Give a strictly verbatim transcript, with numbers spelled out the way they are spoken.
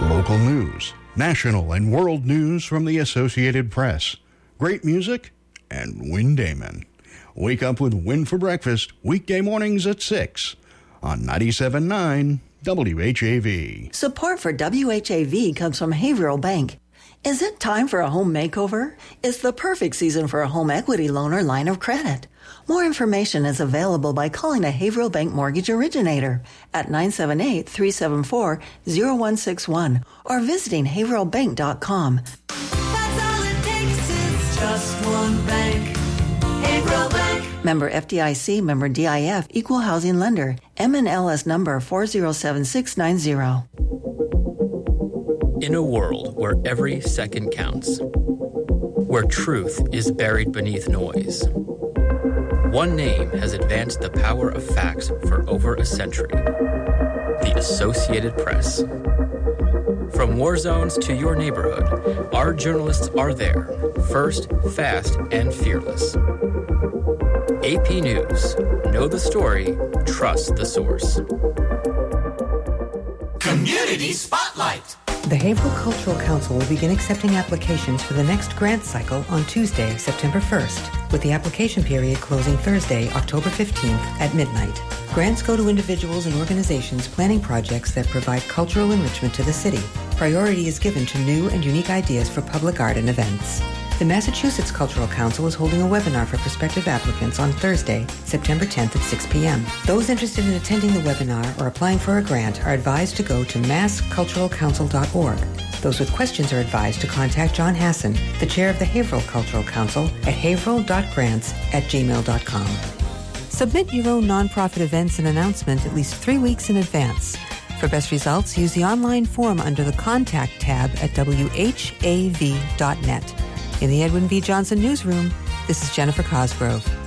Local news, national and world news from the Associated Press, great music, and Win Damon. Wake up with Win for breakfast weekday mornings at six on ninety-seven point nine W H A V. Support for W H A V comes from Haverhill Bank. Is it time for a home makeover? It's the perfect season for a home equity loan or line of credit. More information is available by calling a Haverhill Bank mortgage originator at nine seven eight, three seven four, zero one six one or visiting haverhill bank dot com. That's all it takes is just one bank. Haverhill Bank. Member F D I C, member D I F, equal housing lender. M N L S number four zero seven six nine zero. In a world where every second counts, where truth is buried beneath noise, one name has advanced the power of facts for over a century: the Associated Press. From war zones to your neighborhood, our journalists are there, first, fast, and fearless. A P News. Know the story, trust the source. Community Spotlight. The Haverhill Cultural Council will begin accepting applications for the next grant cycle on Tuesday, September first, with the application period closing Thursday, October fifteenth at midnight. Grants go to individuals and organizations planning projects that provide cultural enrichment to the city. Priority is given to new and unique ideas for public art and events. The Massachusetts Cultural Council is holding a webinar for prospective applicants on Thursday, September tenth at six p.m. Those interested in attending the webinar or applying for a grant are advised to go to mass cultural council dot org. Those with questions are advised to contact John Hassan, the chair of the Haverhill Cultural Council, at haverhill dot grants at gmail dot com. Submit your own nonprofit events and announcement at least three weeks in advance. For best results, use the online form under the Contact tab at w h a v dot net. In the Edwin V. Johnson Newsroom, this is Jennifer Cosgrove.